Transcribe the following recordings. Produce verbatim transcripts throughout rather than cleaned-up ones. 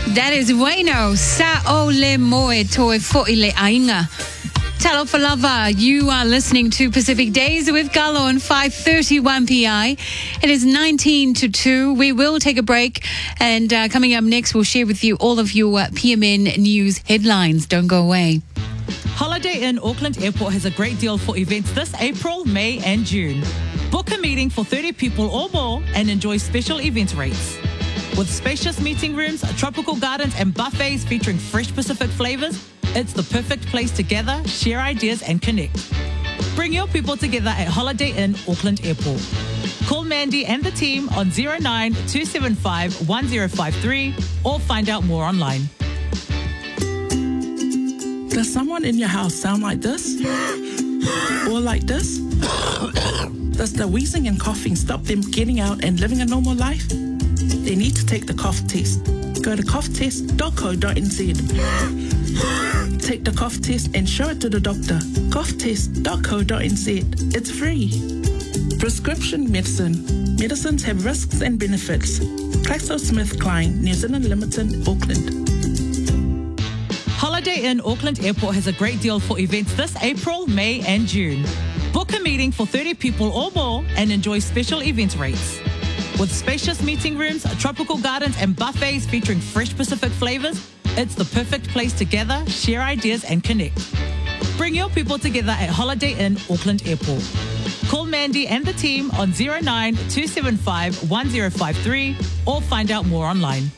That is Wayno, sa o le moe toe fo'i le ainga. Talofa lava, you are listening to Pacific Days with Gallo on five thirty-one P I. It is nineteen to two. We will take a break, and uh, coming up next, we'll share with you all of your uh, P M N news headlines. Don't go away. Holiday Inn Auckland Airport has a great deal for events this April, May and June. Book a meeting for thirty people or more and enjoy special event rates. With spacious meeting rooms, tropical gardens and buffets featuring fresh Pacific flavours, it's the perfect place to gather, share ideas and connect. Bring your people together at Holiday Inn Auckland Airport. Call Mandy and the team on zero nine two seven five one zero five three or find out more online. Does someone in your house sound like this? Or like this? Does the wheezing and coughing stop them getting out and living a normal life? They need to take the cough test. Go to cough test dot co dot n z. Take the cough test and show it to the doctor. cough test dot co dot n z. It's free. Prescription medicine. Medicines have risks and benefits. GlaxoSmithKline, New Zealand Limited, Auckland. Holiday Inn Auckland Airport has a great deal for events this April, May and June. Book a meeting for thirty people or more and enjoy special event rates. With spacious meeting rooms, tropical gardens and buffets featuring fresh Pacific flavours, it's the perfect place to gather, share ideas and connect. Bring your people together at Holiday Inn Auckland Airport. Call Mandy and the team on zero nine two seven five one zero five three or find out more online.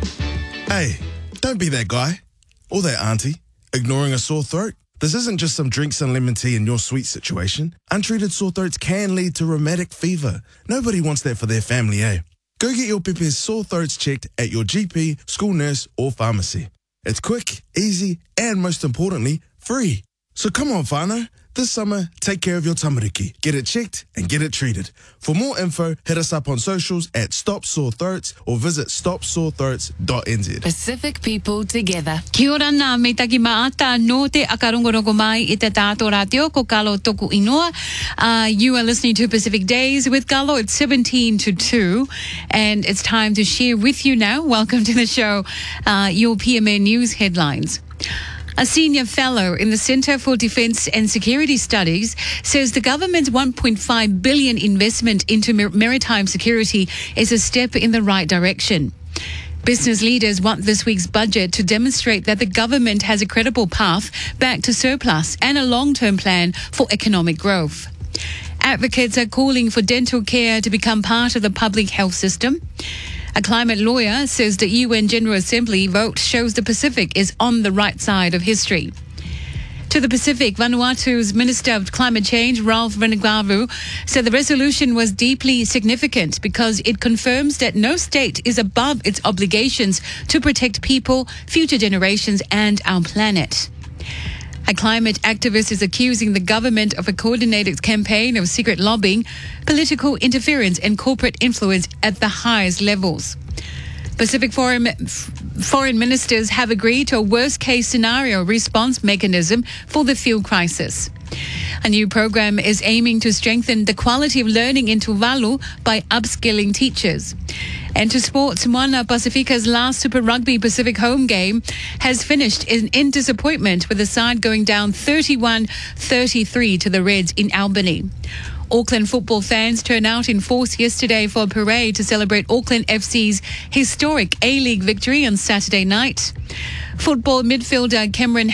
Hey, don't be that guy or that auntie ignoring a sore throat. This isn't just some drinks and lemon tea in your sweet situation. Untreated sore throats can lead to rheumatic fever. Nobody wants that for their family, eh? Go get your Pepe's sore throats checked at your G P, school nurse or pharmacy. It's quick, easy, and most importantly, free. So come on, whānau. This summer, take care of your tamariki. Get it checked and get it treated. For more info, hit us up on socials at Stop Sore Throats or visit stop sore throats dot n z. Pacific people together. Kia ora nā me taki maata no te akarongorongo mai i te tātou rātio ko Kalo toku inoa. Uh, you are listening to Pacific Days with Kalo. It's seventeen to two and it's time to share with you now. Welcome to the show, uh, your P M N News headlines. A senior fellow in the Centre for Defence and Security Studies says the government's one point five billion dollars investment into maritime security is a step in the right direction. Business leaders want this week's budget to demonstrate that the government has a credible path back to surplus and a long-term plan for economic growth. Advocates are calling for dental care to become part of the public health system. A climate lawyer says the U N General Assembly vote shows the Pacific is on the right side of history. To the Pacific, Vanuatu's Minister of Climate Change, Ralph Renegvavu, said the resolution was deeply significant because it confirms that no state is above its obligations to protect people, future generations, and our planet. A climate activist is accusing the government of a coordinated campaign of secret lobbying, political interference and corporate influence at the highest levels. Pacific foreign, foreign ministers have agreed to a worst-case scenario response mechanism for the fuel crisis. A new program is aiming to strengthen the quality of learning in Tuvalu by upskilling teachers. And to sports, Moana Pacifica's last Super Rugby Pacific home game has finished in, in disappointment with the side going down thirty-one thirty-three to the Reds in Albany. Auckland football fans turned out in force yesterday for a parade to celebrate Auckland F C's historic A-League victory on Saturday night. Football midfielder Cameron